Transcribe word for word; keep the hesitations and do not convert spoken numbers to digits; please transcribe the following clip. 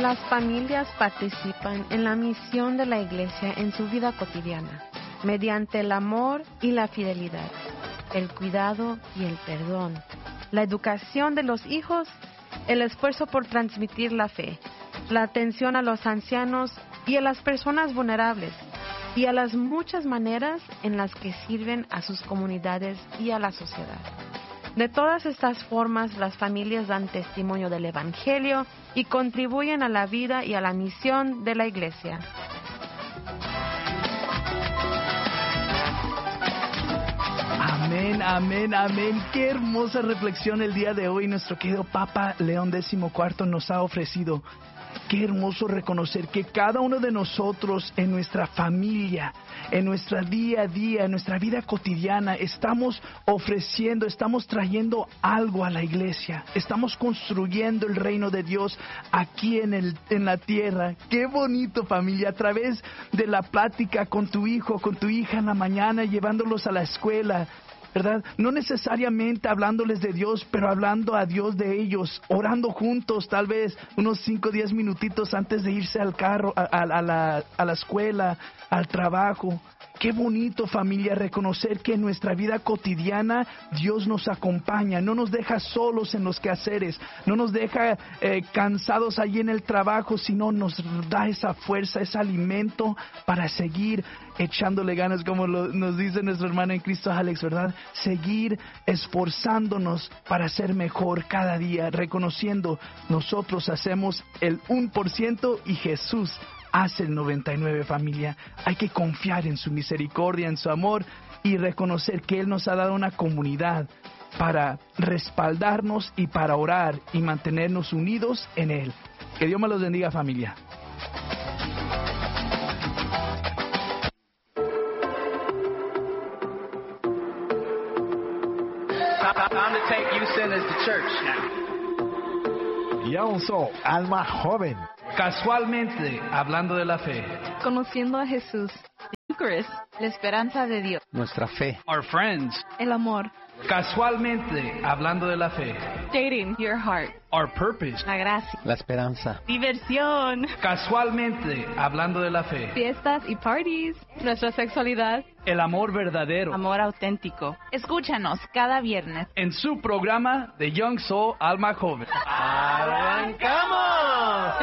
Las familias participan en la misión de la Iglesia en su vida cotidiana, mediante el amor y la fidelidad, el cuidado y el perdón, la educación de los hijos, el esfuerzo por transmitir la fe, la atención a los ancianos y a las personas vulnerables, y a las muchas maneras en las que sirven a sus comunidades y a la sociedad. De todas estas formas, las familias dan testimonio del Evangelio y contribuyen a la vida y a la misión de la Iglesia. Amén, amén, amén. Qué hermosa reflexión el día de hoy nuestro querido Papa León catorce nos ha ofrecido. Qué hermoso reconocer que cada uno de nosotros en nuestra familia, en nuestra día a día, en nuestra vida cotidiana, estamos ofreciendo, estamos trayendo algo a la iglesia. Estamos construyendo el reino de Dios aquí en, el, en la tierra. Qué bonito, familia, a través de la plática con tu hijo, con tu hija en la mañana, llevándolos a la escuela, ¿verdad? No necesariamente hablándoles de Dios, pero hablando a Dios de ellos, orando juntos, tal vez unos cinco o diez minutitos antes de irse al carro, a, a, a, la, a la escuela, al trabajo. Qué bonito, familia, reconocer que en nuestra vida cotidiana Dios nos acompaña, no nos deja solos en los quehaceres, no nos deja eh, cansados allí en el trabajo, sino nos da esa fuerza, ese alimento para seguir echándole ganas, como lo, nos dice nuestro hermano en Cristo, Alex, ¿verdad? Seguir esforzándonos para ser mejor cada día, reconociendo nosotros hacemos el uno por ciento y Jesús hace el noventa y nueve por ciento, familia. Hay que confiar en su misericordia, en su amor y reconocer que Él nos ha dado una comunidad para respaldarnos y para orar y mantenernos unidos en Él. Que Dios me los bendiga, familia. Time to take you sinners to church now. Young Soul, alma joven. Casualmente, hablando de la fe. Conociendo a Jesús. Eucharist, la esperanza de Dios. Nuestra fe. Our friends. El amor. Casualmente, hablando de la fe. Dating, your heart. Our purpose. La gracia. La esperanza. Diversión. Casualmente, hablando de la fe. Fiestas y parties. Nuestra sexualidad. El amor verdadero. Amor auténtico. Escúchanos cada viernes en su programa de Young Soul Alma Joven. ¡Arrancamos!